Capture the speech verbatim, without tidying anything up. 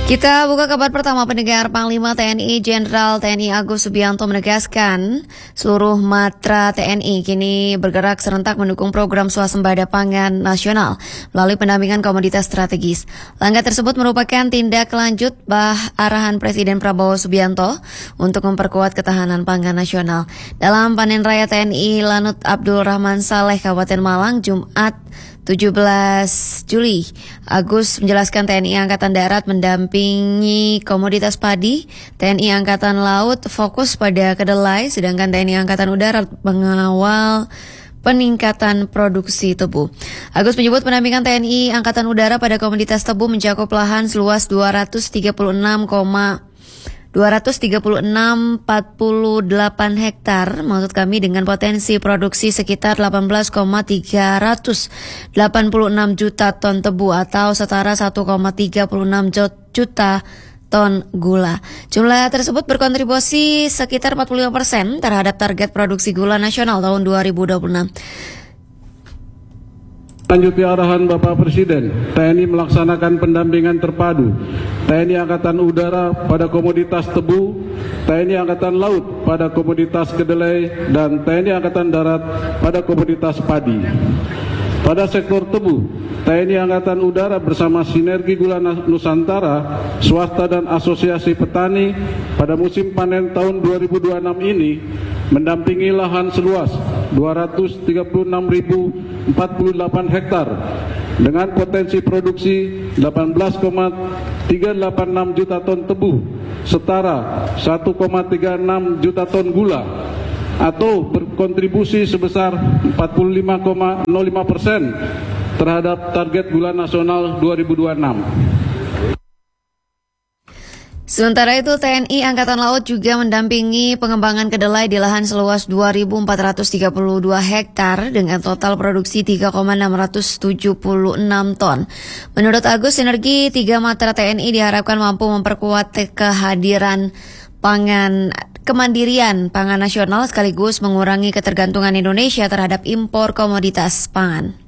Kita buka kabar pertama. Pendengar. Panglima T N I Jenderal T N I Agus Subianto menegaskan seluruh matra T N I kini bergerak serentak mendukung program swasembada pangan nasional melalui pendampingan komoditas strategis. Langkah tersebut merupakan tindak lanjut bah arahan Presiden Prabowo Subianto untuk memperkuat ketahanan pangan nasional. Dalam panen raya T N I Lanut Abdul Rahman Saleh Kabupaten Malang Jumat tujuh belas Juli, Agus menjelaskan T N I Angkatan Darat mendampingi komoditas padi, T N I Angkatan Laut fokus pada kedelai, sedangkan T N I Angkatan Udara mengawal peningkatan produksi tebu. Agus menyebut pendampingan T N I Angkatan Udara pada komoditas tebu mencakup lahan seluas dua ratus tiga puluh enam dua ratus tiga puluh enam koma empat puluh delapan hektar, maksud kami dengan potensi produksi sekitar delapan belas tiga ratus delapan puluh enam juta ton tebu atau setara satu koma tiga enam juta ton gula. Jumlah tersebut berkontribusi sekitar empat puluh lima persen terhadap target produksi gula nasional tahun dua ribu dua puluh enam. Lanjuti arahan Bapak Presiden, T N I melaksanakan pendampingan terpadu T N I Angkatan Udara pada komoditas tebu, T N I Angkatan Laut pada komoditas kedelai, dan T N I Angkatan Darat pada komoditas padi. Pada sektor tebu, T N I Angkatan Udara bersama Sinergi Gula Nusantara, swasta dan asosiasi petani pada musim panen tahun dua ribu dua puluh enam ini mendampingi lahan seluas dua ratus tiga puluh enam ribu empat puluh delapan hektar dengan potensi produksi delapan belas koma tiga delapan enam juta ton tebu, setara satu koma tiga enam juta ton gula, atau berkontribusi sebesar empat puluh lima koma nol lima persen terhadap target gula nasional dua ribu dua puluh enam. Sementara itu, T N I Angkatan Laut juga mendampingi pengembangan kedelai di lahan seluas dua ribu empat ratus tiga puluh dua hektar dengan total produksi tiga koma enam tujuh enam ton. Menurut Agus, sinergi tiga matra T N I diharapkan mampu memperkuat kehadiran pangan kemandirian pangan nasional sekaligus mengurangi ketergantungan Indonesia terhadap impor komoditas pangan.